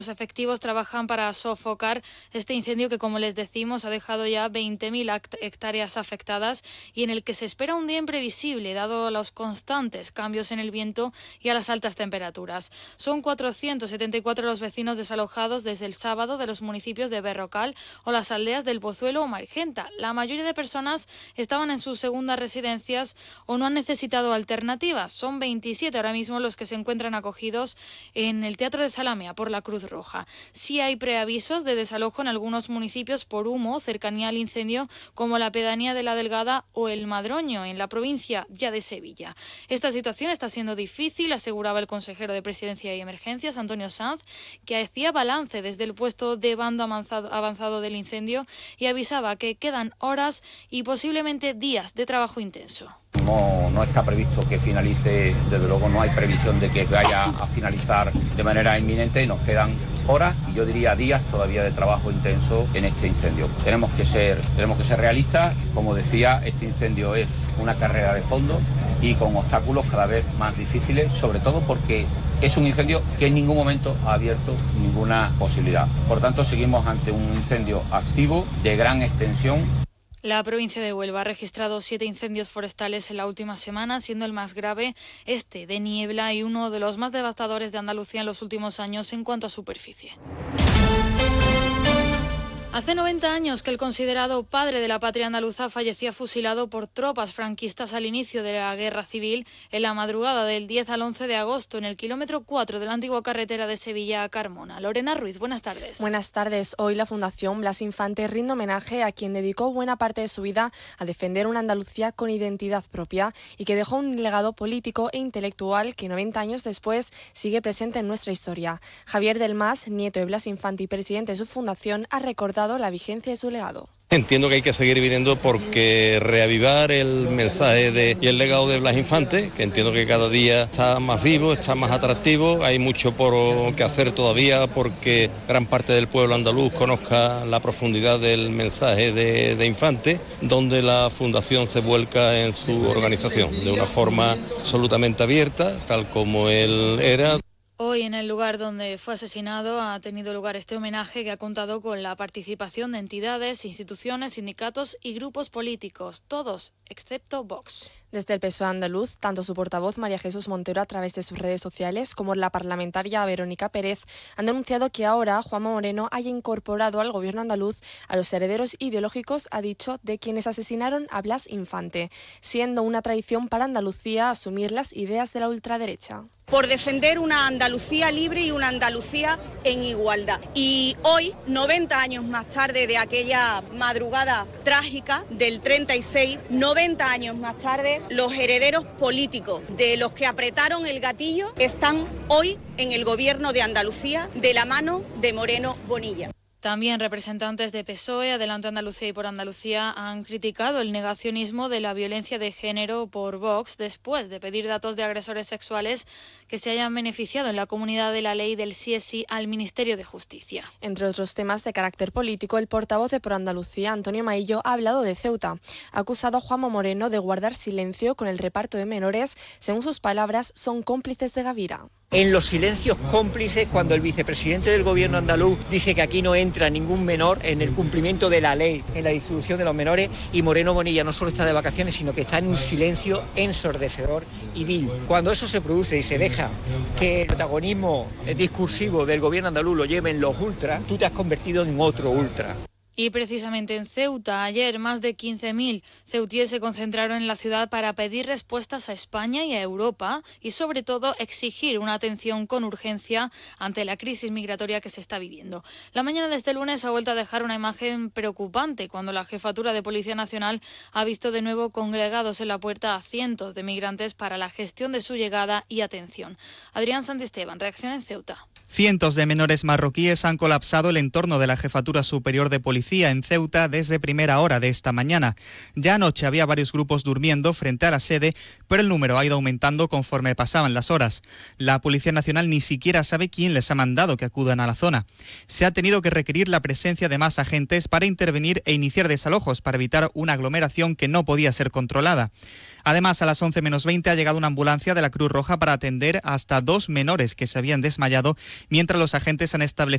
Los efectivos trabajan para sofocar este incendio que, como les decimos, ha dejado ya 20.000 hectáreas afectadas y en el que se espera un día imprevisible, dado los constantes cambios en el viento y a las altas temperaturas. Son 474 los vecinos desalojados desde el sábado de los municipios de Berrocal o las aldeas del Pozuelo o Margenta. La mayoría de personas estaban en sus segundas residencias o no han necesitado alternativas. Son 27 ahora mismo los que se encuentran acogidos en el Teatro de Zalamea por la Cruz Roja. Sí hay preavisos de desalojo en algunos municipios por humo, cercanía al incendio, como la pedanía de La Delgada o el Madroño, en la provincia ya de Sevilla. Esta situación está siendo difícil, aseguraba el consejero de Presidencia y Emergencias, Antonio Sanz, que hacía balance desde el puesto de bando avanzado del incendio y avisaba que quedan horas y posiblemente días de trabajo intenso. No está previsto que finalice, desde luego no hay previsión de que vaya a finalizar de manera inminente, nos quedan horas y yo diría días todavía de trabajo intenso en este incendio. Tenemos que ser realistas, como decía, este incendio es una carrera de fondo y con obstáculos cada vez más difíciles, sobre todo porque es un incendio que en ningún momento ha abierto ninguna posibilidad. Por tanto, seguimos ante un incendio activo de gran extensión. La provincia de Huelva ha registrado 7 incendios forestales en la última semana, siendo el más grave este de Niebla y uno de los más devastadores de Andalucía en los últimos años en cuanto a superficie. Hace 90 años que el considerado padre de la patria andaluza fallecía fusilado por tropas franquistas al inicio de la Guerra Civil en la madrugada del 10 al 11 de agosto en el kilómetro 4 de la antigua carretera de Sevilla a Carmona. Lorena Ruiz, buenas tardes. Buenas tardes. Hoy la Fundación Blas Infante rinde homenaje a quien dedicó buena parte de su vida a defender una Andalucía con identidad propia y que dejó un legado político e intelectual que 90 años después sigue presente en nuestra historia. Javier del Mas, nieto de Blas Infante y presidente de su fundación, ha recordado la vigencia de su legado. Entiendo que hay que seguir viviendo porque reavivar el mensaje y el legado de Blas Infante, que entiendo que cada día está más vivo, está más atractivo, hay mucho por que hacer todavía porque gran parte del pueblo andaluz conozca la profundidad del mensaje de Infante, donde la Fundación se vuelca en su organización de una forma absolutamente abierta, tal como él era. Hoy, en el lugar donde fue asesinado, ha tenido lugar este homenaje que ha contado con la participación de entidades, instituciones, sindicatos y grupos políticos, todos excepto Vox. Desde el PSOE andaluz, tanto su portavoz María Jesús Montero a través de sus redes sociales como la parlamentaria Verónica Pérez han denunciado que ahora Juanma Moreno haya incorporado al gobierno andaluz a los herederos ideológicos, ha dicho, de quienes asesinaron a Blas Infante, siendo una tradición para Andalucía asumir las ideas de la ultraderecha. Por defender una Andalucía libre y una Andalucía en igualdad. Y hoy, 90 años más tarde de aquella madrugada trágica del 36, 90 años más tarde, los herederos políticos de los que apretaron el gatillo están hoy en el gobierno de Andalucía de la mano de Moreno Bonilla. También representantes de PSOE, Adelante Andalucía y Por Andalucía han criticado el negacionismo de la violencia de género por Vox después de pedir datos de agresores sexuales que se hayan beneficiado en la comunidad de la ley del sí es sí al Ministerio de Justicia. Entre otros temas de carácter político, el portavoz de Por Andalucía, Antonio Maillo, ha hablado de Ceuta. Ha acusado a Juanma Moreno de guardar silencio con el reparto de menores. Según sus palabras, son cómplices de Gavira. En los silencios cómplices, cuando el vicepresidente del gobierno andaluz dice que aquí no entra ningún menor en el cumplimiento de la ley, en la distribución de los menores, y Moreno Bonilla no solo está de vacaciones, sino que está en un silencio ensordecedor y vil. Cuando eso se produce y se deja que el protagonismo discursivo del gobierno andaluz lo lleven los ultras, tú te has convertido en otro ultra. Y precisamente en Ceuta, ayer más de 15.000 ceutíes se concentraron en la ciudad para pedir respuestas a España y a Europa y sobre todo exigir una atención con urgencia ante la crisis migratoria que se está viviendo. La mañana de este lunes ha vuelto a dejar una imagen preocupante cuando la Jefatura de Policía Nacional ha visto de nuevo congregados en la puerta a cientos de migrantes para la gestión de su llegada y atención. Adrián Santisteban, reacción en Ceuta. Cientos de menores marroquíes han colapsado el entorno de la Jefatura Superior de Policía en Ceuta desde primera hora de esta mañana. Ya anoche había varios grupos durmiendo frente a la sede, pero el número ha ido aumentando conforme pasaban las horas. La Policía Nacional ni siquiera sabe quién les ha mandado que acudan a la zona. Se ha tenido que requerir la presencia de más agentes para intervenir e iniciar desalojos para evitar una aglomeración que no podía ser controlada. Además, a las 11 menos 20 ha llegado una ambulancia de la Cruz Roja para atender hasta 2 menores que se habían desmayado mientras los agentes han establecido